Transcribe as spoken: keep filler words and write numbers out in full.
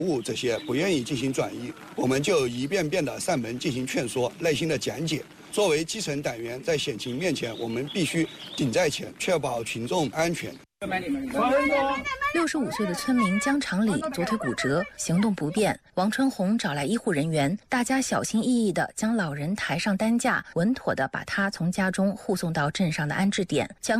务这些不愿意进行转移，我们就一遍遍的上门进行劝说，耐心的讲解。作为基层党员，在险情面前，我们必须顶在前，确保群众安全。 六十五岁的村民江长礼左腿骨折，行动不便。王春红找来医护人员，大家小心翼翼地将老人抬上担架，稳妥地把他从家中护送到镇上的安置点。将